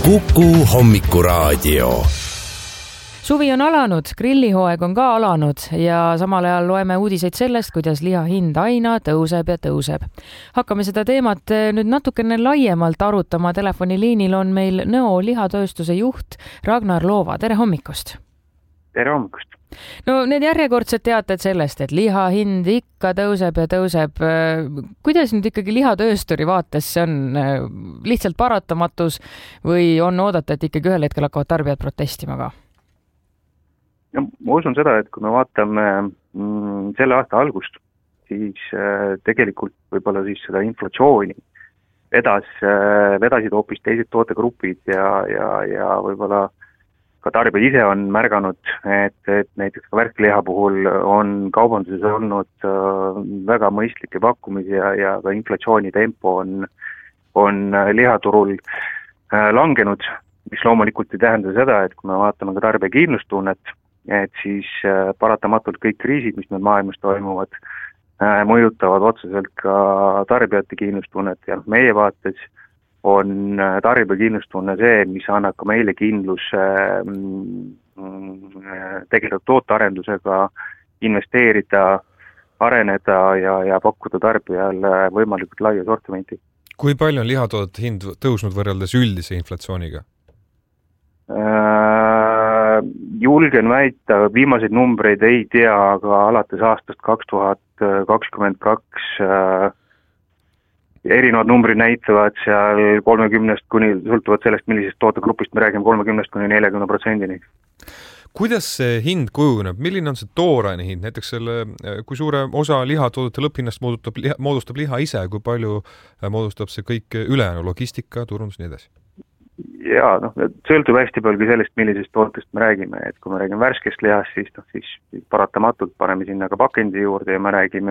Kuku hommikuraadio. Suvi on alanud, grillihooaeg on ka alanud ja samal ajal loeme uudiseid sellest, kuidas liha hind aina tõuseb ja tõuseb. Hakkame seda teemat nüüd natukene laiemalt arutama. Telefoniliinil on meil Nõo lihatööstuse juht Ragnar Loova. Tere hommikust! Tere hommikust! No need järjekordsed teated sellest, et liha hind ikka tõuseb ja tõuseb. Kuidas nüüd ikkagi lihatöösturi vaates see on lihtsalt paratamatus või on oodata, et ikkagi ühel hetkel hakkavad tarbijad protestima ka? No, ma usun seda, et kui me vaatame selle aasta algust, siis tegelikult võib-olla siis seda inflatsiooni vedasid hoopis teised tootegrupid ja võib-olla ka tarbijad ise on märganud, et näiteks ka värskliha puhul on kaubanduses olnud väga mõistlikke pakkumisi ja ka inflatsioonitempo on lihaturul langenud, mis loomulikult ei tähenda seda, et kui me vaatame ka tarbija kindlustunnet, et siis paratamatult kõik kriisid, mis meil maailmas toimuvad, mõjutavad otseselt ka tarbijate kindlustunnet ja meie vaates on tarbija kindlustunne see, mis annab ka meile kindluse tegelikult tootearendusega investeerida, areneda ja pakkuda tarbijale võimalikult laia sortimenti. Kui palju on lihatoodete hind tõusnud võrreldes üldise inflatsiooniga? Julgen väita, viimaseid numbreid ei tea, aga alates aastast 2022 erinevad numbrid näitavad seal 30 kuni, sõltuvad sellest, millisest tootegrupist me räägime, 30 kuni 40%. Kuidas see hind kujuneb? Milline on see tooraine hind? Näiteks kui suure osa lihatoodete lõpphinnast moodustab liha ise, kui palju moodustab see kõik ülejäänu, logistika, turundus, nii edasi? Ja, sõltub hästi palju sellest, millisest tootest me räägime. Et kui me räägime värskest lihast, siis paratamatult paneme sinna ka pakendi juurde ja me räägime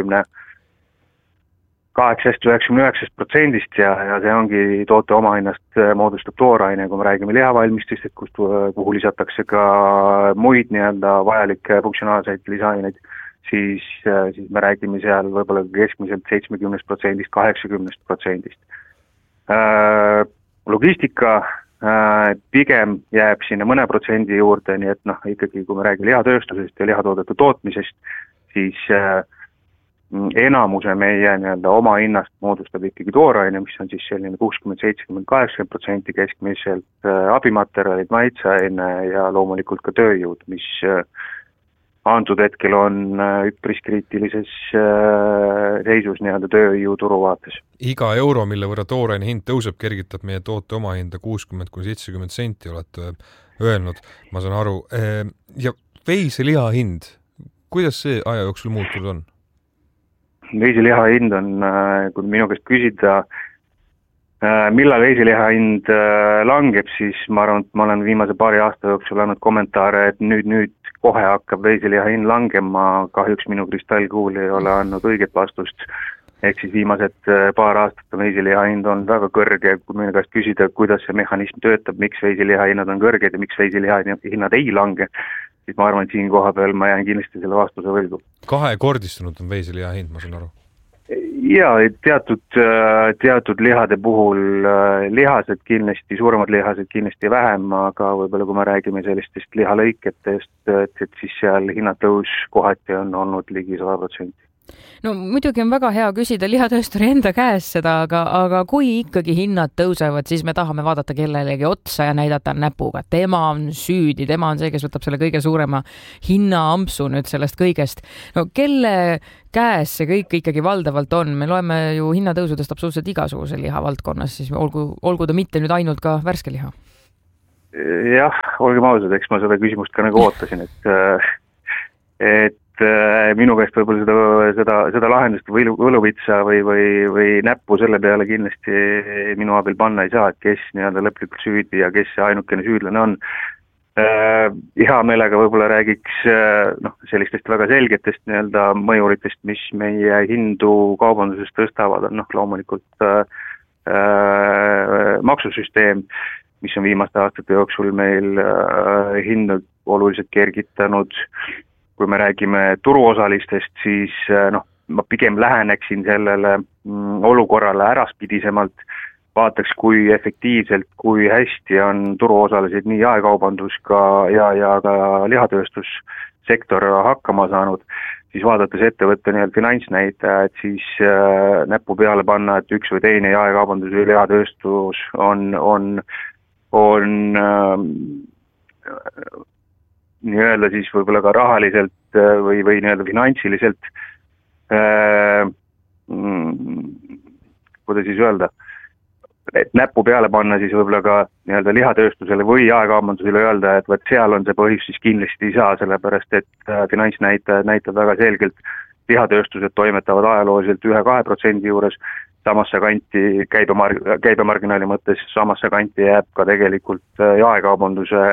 98-99% ja see ongi toote omahinnast moodustab tooraine, kui me räägime lihavalmistust, kuhu lisatakse ka muid vajalikke funktsionaalseid lisaineid, siis me räägime seal võib-olla keskmiselt 70%, 80%. Logistika pigem jääb sinna mõne protsendi juurde, nii et ikkagi kui me räägime lihatööstusest ja lihatoodete tootmisest, siis enamuse meie oma hinnast moodustab ikkagi tooraine, mis on siis selline 60, 70, 80% keskmiselt abimaterjalid, maitseaine ja loomulikult ka tööjõud, mis antud hetkel on üpris kriitilises seisus tööjõuturu vaates. Iga euro, mille võrra tooraine hind tõuseb, kergitab meie toote oma hinda 60-70 senti, olete öelnud, ma saan aru. Ja veiseliha hind, kuidas see aja jooksul muutunud on? Veiseliha hind on, kui minu käest küsida, millal veiseliha hind langeb, siis ma arvan, et ma olen viimase paari aasta jooksul andnud kommentaare, et nüüd kohe hakkab veiseliha hind langema, kahjuks minu kristallkuul ei ole andnud õiget vastust. Ehk siis viimased paar aastat on veiseliha hind on väga kõrge, kui minu käest küsida, kuidas see mehhanism töötab, miks veiseliha hinnad on kõrged ja miks veiseliha hinnad ei lange, siis ma arvan, et siin koha peal ma jään kindlasti selle vastuse võlgu. Kahekordistunud on veiseliha hind, ma saan aru. Ja teatud lihade puhul lihased kindlasti, suuremad lihased kindlasti vähem, aga võib-olla kui me räägime sellistest lihalõiketest, et siis seal hinnatõus kohati on olnud ligi 100%. No muidugi on väga hea küsida lihatöösturi enda käes seda, aga kui ikkagi hinnad tõusevad, siis me tahame vaadata kellelegi otsa ja näidata näpuga. Tema on süüdi, tema on see, kes võtab selle kõige suurema hinnaampsu nüüd sellest kõigest. No kelle käes see kõik ikkagi valdavalt on? Me loeme ju hinnatõusudest absoluutselt igasuguse liha valdkonnas, siis olgu ta mitte nüüd ainult ka värske liha. Jah, olgem ausad, eks ma seda küsimust ka ootasin, et minu käest võib-olla seda lahendust või võluvitsa või näppu selle peale kindlasti minu abil panna ei saa, et kes lõplikult süüdi ja kes see ainukene süüdlane on. Hea meelega võib-olla räägiks sellistest väga selgetest mõjuritest, mis meie hindu kaubanduses tõstavad, on loomulikult maksusüsteem, mis on viimaste aastate jooksul meil hindu oluliselt kergitanud. Kui me räägime turuosalistest, siis ma pigem läheneksin sellele olukorrale äraspidisemalt, vaataks, kui efektiivselt, kui hästi on turuosalised nii jaekaubandus ja ka lihatööstussektor hakkama saanud, siis vaadates ettevõtte finantsnäitajad, siis näppu peale panna, et üks või teine jaekaubandus või lihatööstus on nii-öelda siis võib-olla ka rahaliselt või nii-öelda finantsiliselt kuidas siis öelda, et näppu peale panna siis võib-olla ka nii-öelda lihatööstusele või jaekaubandusele öelda, et võt seal on see põhjus, siis kindlasti ei saa, sellepärast et finantsnäitajad näitab väga selgelt, lihatööstused toimetavad ajalooliselt 1-2% juures, samasse kanti käibemarginaali mõttes, samasse kanti jääb ka tegelikult jaekaubanduse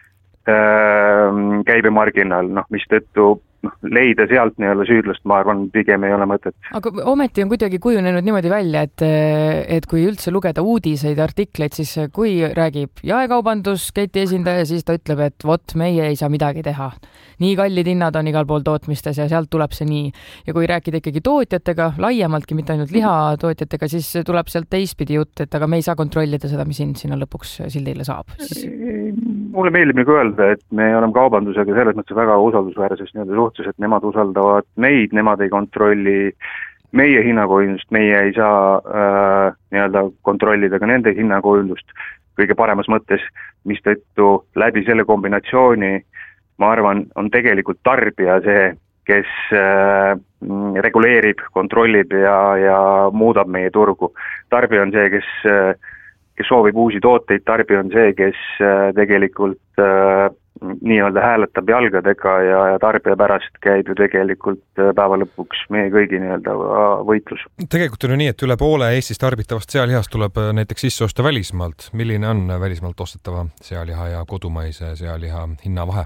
käibemarginaal, mis tõttu leida sealt nii-öelda süüdlast, ma arvan, pigem ei ole mõtet. Aga ometi on kuidagi kujunenud niimoodi välja, et kui üldse lugeda uudiseid, artikleid, siis kui räägib jaekaubandusketi esindaja, siis ta ütleb, et vot, meie ei saa midagi teha. Nii kallid hinnad on igal pool tootmistes ja sealt tuleb see nii. Ja kui rääkida ikkagi tootjatega, laiemaltki, mitte ainult lihatootjatega, siis tuleb sealt teistpidi jutt, et aga me ei saa kontrollida seda, mis hind sinna lõpuks sildile saab. Mulle meeldib nagu öelda, et me oleme kaubandusega selles mõttes väga usaldusväärses suhtes, et nemad usaldavad meid, nemad ei kontrolli meie hinnakujundust, meie ei saa nii-öelda kontrollida ka nende hinnakujundust kõige paremas mõttes, mis tõttu läbi selle kombinatsiooni, ma arvan, on tegelikult tarbija see, kes reguleerib, kontrollib ja muudab meie turgu. Tarbija on see, kes soovib uusi tooteid, tarbija on see, kes tegelikult nii-öelda hääletab jalgadega ja tarbija pärast käib ju tegelikult päeva lõpuks meie kõigi nii-öelda võitlus. Tegelikult on ju nii, et üle poole Eestis tarbitavast sealihast tuleb näiteks sisse osta välismaalt. Milline on välismaalt ostetava sealiha ja kodumaise sealiha hinnavahe?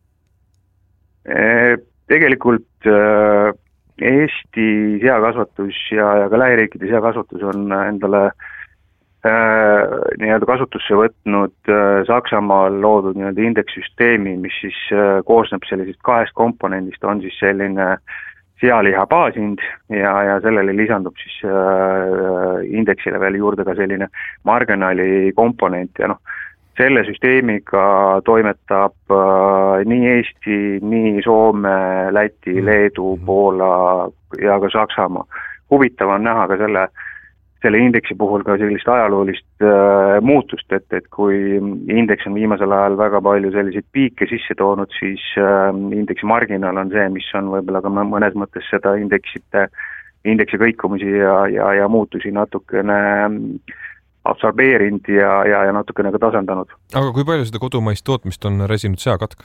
Tegelikult Eesti seakasvatus ja ka lähiriikide seakasvatus on endale nii-öelda kasutusse võtnud Saksamaal loodud nii-öelda indekssüsteemi, mis siis koosneb sellisest 2 komponendist, on siis selline sealiha baashind ja sellele lisandub siis indeksile veel juurde ka selline marginaali komponent ja selle süsteemiga toimetab nii Eesti, nii Soome, Läti, Leedu, Poola ja ka Saksamaa. Huvitav on näha ka selle indeksi puhul ka sellist ajaloolist muutust, et kui indeks on viimasel ajal väga palju selliseid piike sisse toonud, siis indeksi marginaal on see, mis on võib-olla ka mõnes mõttes seda indeksi kõikumisi ja muutusi natukene absorbeerinud ja natukene ka tasandanud. Aga kui palju seda kodumaist tootmist on räsinud seakatk?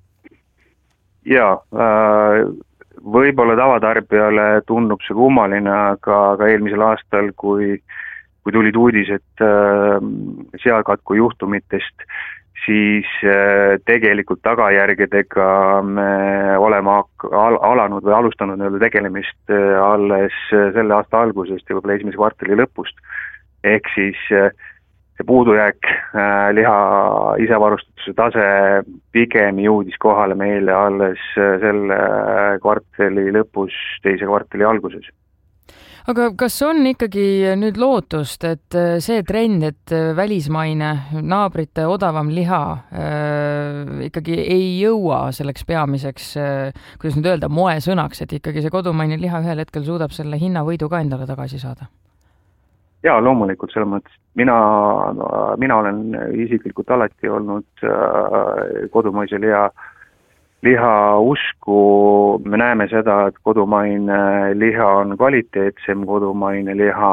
Jaa, võib-olla tavatarbijale tundub see kummaline, aga eelmisel aastal, kui tulid uudised seakatku juhtumitest, siis tegelikult tagajärgedega me oleme alanud või alustanud tegelemist alles selle aasta algusest ja võib-olla esimese kvartali lõpust. Ehk siis see puudujääk liha isevarustatuse tase pigem jõudis kohale meile alles selle kvartali lõpus, teise kvartali alguses. Aga kas on ikkagi nüüd lootust, et see trend, et välismaine naabrite odavam liha ikkagi ei jõua selleks peamiseks, kuidas nüüd öelda, moesõnaks, et ikkagi see kodumaine liha ühel hetkel suudab selle hinnavõidu ka endale tagasi saada? Jaa, loomulikult selles mõttes. Mina olen isiklikult alati olnud kodumaise liha usku. Me näeme seda, et kodumaine liha on kvaliteetsem, kodumaine liha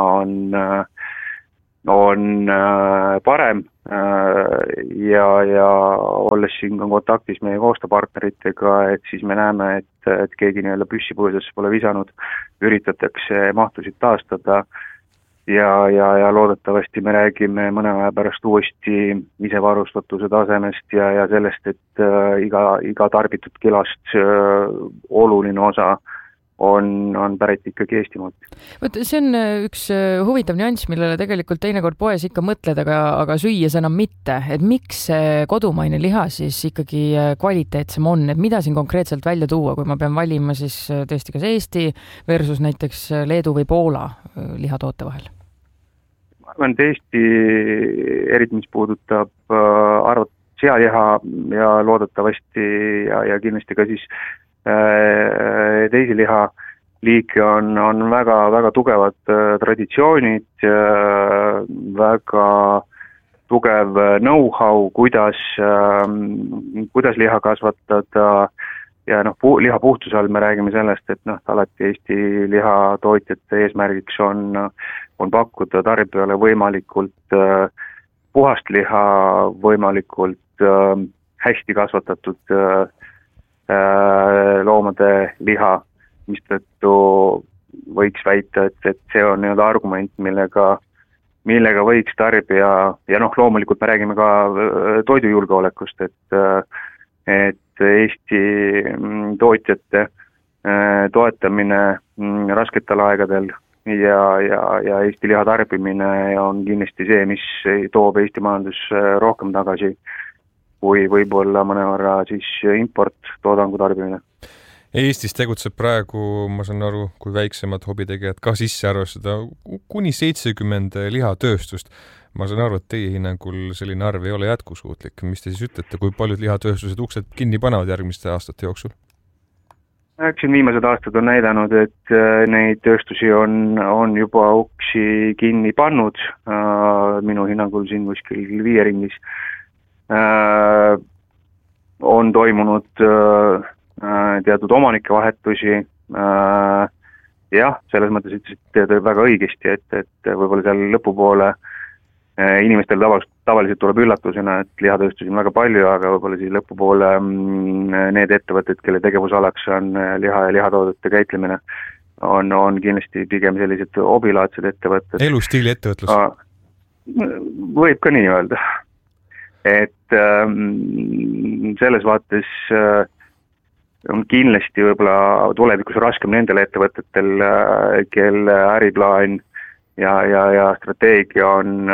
on parem ja olles siin kontaktis meie koostööpartneritega, et siis me näeme, et keegi nii-öelda püssi põõsasse pole visanud, üritatakse mahtusid taastada. Ja loodetavasti me räägime mõne aja pärast uuesti isevarustatuse tasemest ja sellest, et iga tarbitud kilast oluline osa on pärit ikkagi Eestimaalt. See on üks huvitav nüanss, millele tegelikult teinekord poes ikka mõtled, aga süües enam mitte. Et miks see kodumaine liha siis ikkagi kvaliteetsem on? Et mida siin konkreetselt välja tuua, kui ma pean valima siis tõesti kas Eesti versus näiteks Leedu või Poola lihatoote vahel? arvan, et Eesti, eriti mis puudutab sealiha ja loodetavasti ja kindlasti ka siis teisi lihaliike on väga tugevad traditsioonid, väga tugev know-how, kuidas liha kasvatada ja liha puhtuse all me räägime sellest, et alati Eesti lihatootjate eesmärgiks on pakkuda tarbijale võimalikult puhast liha, võimalikult hästi kasvatatud loomade liha, mistõttu võiks väita, et see on argument, millega võiks tarbija ja loomulikult me räägime ka toidujulgeolekust, et Eesti tootjate toetamine rasketel aegadel ja Eesti liha tarbimine on kindlasti see, mis toob Eesti majandus rohkem tagasi kui võib-olla mõnevõrra siis importtoodangu tarbimine. Eestis tegutseb praegu, ma saan aru, kui väiksemad hobitegijad ka sisse arvestada, kuni 70 lihatööstust. Ma saan aru, et teie hinnangul selline arv ei ole jätkusuutlik. Mis te siis ütlete, kui paljud lihatööstused uksed kinni panevad järgmiste aastate jooksul? Viimased aastad on näidanud, et neid tööstusi on juba uksi kinni pannud, minu hinnangul siin kuskil 5 ringis. On toimunud teatud omanike vahetusi, jah, selles mõttes ütlesid väga õigesti, et võib-olla seal lõpupoole inimestel tavaliselt tuleb üllatusena, et lihatööstusi on väga palju, aga võib-olla siis lõpupoole need ettevõtted, kelle tegevusalaks on liha ja lihatoodete käitlemine, on kindlasti pigem sellised hobilaadsed ettevõtted. Elustiili ettevõtlus? Võib ka nii öelda. Et selles vaates on kindlasti võib-olla tulevikus raskem nendel ettevõtetel, kelle äriplaan ja strateegia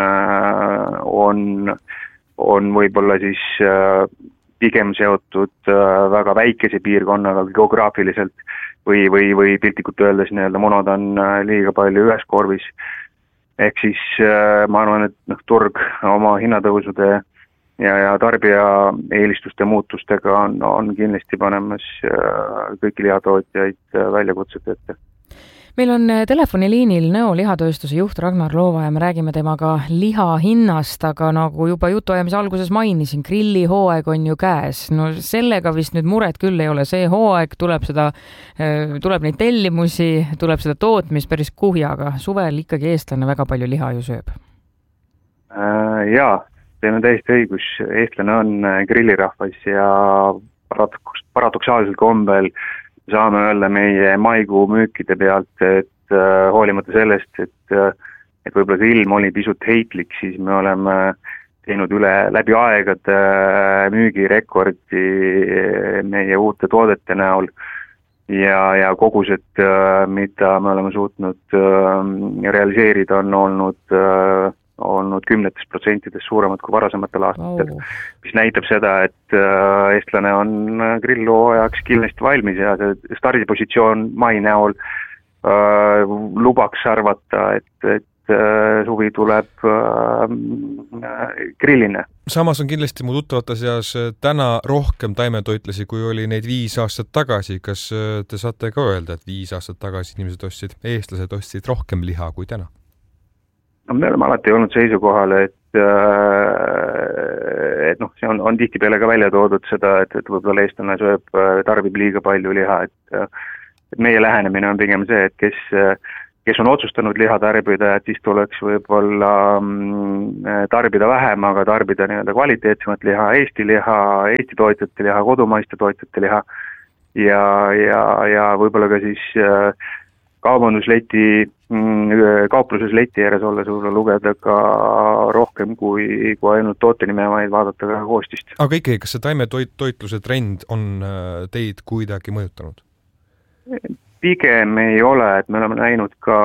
on võib-olla siis pigem seotud väga väikese piirkonnaga geograafiliselt või piltlikult öeldes monod on liiga palju ühes korvis. Ehk siis ma arvan, et turg oma hinnatõusude ja tarbija eelistuste muutustega on kindlasti panemas kõiki lihatootjaid väljakutsete ette. Meil on telefoniliinil Nõo lihatööstuse juht Ragnar Loova ja me räägime temaga liha hinnast, aga nagu juba jutuajamise alguses mainisin, grillihooaeg on ju käes. No sellega vist nüüd muret küll ei ole. See hooaeg tuleb neid tellimusi, tuleb seda tootmist päris kuhjaga. Suvel ikkagi eestlane väga palju liha ju sööb. Jaa, teil on täiesti õigus. Eestlane on grillirahvas ja paradoksaalsel kombel saame öelda meie maikuu müükide pealt, et hoolimata sellest, et võib-olla see ilm oli pisut heitlik, siis me oleme teinud läbi aegade müügirekordi meie uute toodete näol ja kogused, mida me oleme suutnud realiseerida, on olnud 10% suuremad kui varasematel aastatel, mis näitab seda, et eestlane on grillhooajaks kindlasti valmis ja see stardipositsioon mai näol lubaks arvata, et suvi tuleb grilline. Samas on kindlasti mu tuttavate seas täna rohkem taimetoitlasi, kui oli neid 5 aastat tagasi. Kas te saate ka öelda, et 5 aastat tagasi eestlased ostsid rohkem liha kui täna? No, me oleme alati olnud seisukohal, et see on tihtipeale ka välja toodud seda, et võib-olla eestlane tarbib liiga palju liha, et meie lähenemine on pigem see, et kes on otsustanud liha tarbida, et siis tuleks võib-olla tarbida vähem, aga tarbida kvaliteetsemat liha, Eesti tootjate liha, kodumaiste tootjate liha ja võib-olla ka siis kaupluses leti ääres olles lugeda ka rohkem kui ainult tootenime, vaid vaadata ka koostist. Aga ikkagi, kas see taimetoitluse trend on teid kuidagi mõjutanud? Pigem ei ole, et me oleme näinud ka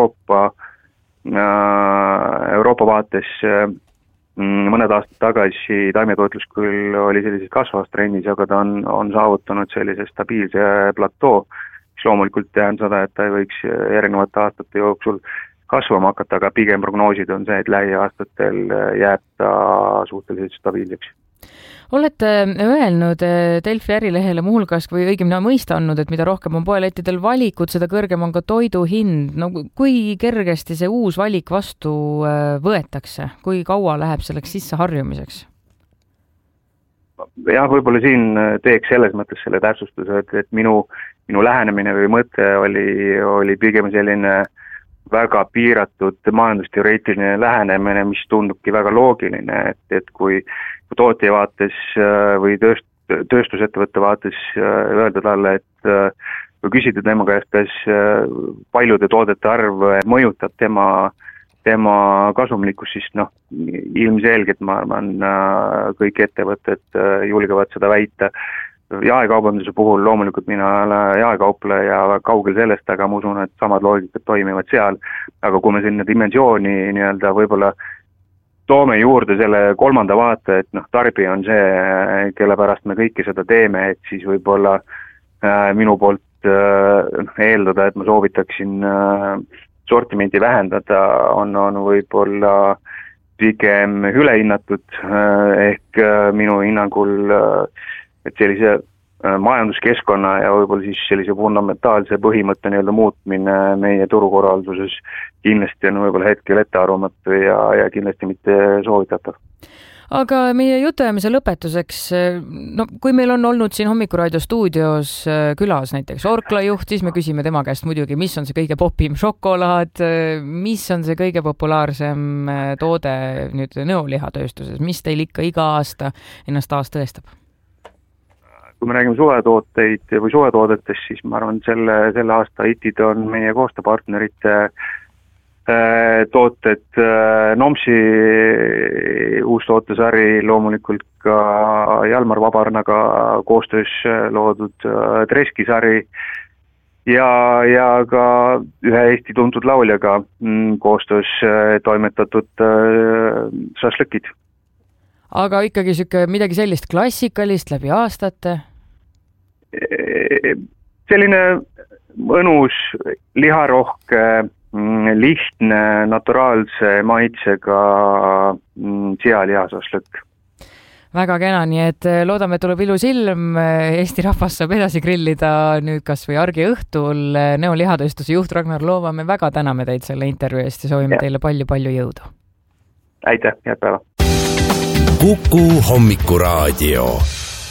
Euroopa vaates mõned aastad tagasi taimetoitlus küll oli sellises kasvavas trendis, aga ta on saavutanud sellise stabiilse platoo, mis loomulikult tähendab seda, et ta ei võiks järgnevate aastate jooksul kasvama hakata, aga pigem prognoosid on see, et lähiaastatel jääb ta suhteliselt stabiilseks. Olete öelnud Delfi ärilehele muuhulgas või õigemini mõista andnud, et mida rohkem on poelettidel valikut, seda kõrgem on ka toidu hind. No kui kergesti see uus valik vastu võetakse? Kui kaua läheb selleks sisse harjumiseks? Jah, võib-olla siin teeks selles mõttes selle täpsustuse, et minu lähenemine või mõte oli pigem selline väga piiratud majandusteoreetiline lähenemine, mis tundubki väga loogiline, et kui tootja vaates või tööstusettevõtte vaates öelda talle, et või küsida tema käest, kas paljude toodete arv mõjutab tema kasumlikkus, siis ilmselgelt ma arvan, kõik ettevõtted julgevad seda väita. Jaekaubanduse puhul loomulikult mina olen jaekaupleja kaugel sellest, aga ma usun, et samad loogikad toimivad seal. Aga kui me sinna dimensiooni nii-öelda võib-olla toome juurde selle kolmanda vaate, et tarbija on see, kelle pärast me kõike seda teeme, et siis võib-olla minu poolt eeldada, et ma soovitaksin sortimenti vähendada, on võib-olla pigem ülehinnatud, ehk minu hinnangul, et sellise majanduskeskkonna ja võib-olla siis sellise fundamentaalse põhimõtte nii-öelda muutmine meie turukorralduses kindlasti on võib-olla hetkel ettearvamatu ja kindlasti mitte soovitatav. Aga meie jutuajamise lõpetuseks, kui meil on olnud siin Hommikuraadio stuudios külas näiteks Orkla juht, siis me küsime tema käest muidugi, mis on see kõige popim šokolaad, mis on see kõige populaarsem toode nüüd nõolihatööstuses, mis teil ikka iga aasta ennast taas tõestab? Kui me räägime suvetooteid või suvetoodetest, siis ma arvan, selle aasta hitid on meie koostööpartnerite tooted, Nomsi uustootesari, loomulikult ka Jalmar Vabarnaga koostöös loodud Treskisari ja ka ühe Eesti tuntud lauljaga koostöös toimetatud šašlõkid. Aga ikkagi midagi sellist klassikalist läbi aastate? Selline mõnus, liharohke, lihtne, naturaalse maitsega sealihasašlõkk. Väga kena, nii et loodame, et tuleb ilus ilm. Eesti rahvas saab edasi grillida nüüd kas või argi õhtul. Nõo lihatööstuse juht Ragnar Loova, me väga täname teid selle intervjuu eest ja soovime teile palju jõudu. Aitäh, head päeva! Kuku Hommikuraadio.